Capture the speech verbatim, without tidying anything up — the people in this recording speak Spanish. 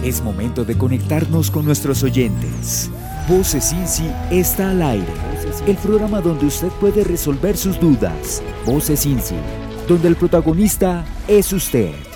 Es momento de conectarnos con nuestros oyentes. Voces INSI está al aire. El programa donde usted puede resolver sus dudas. Voces INSI, donde el protagonista es usted.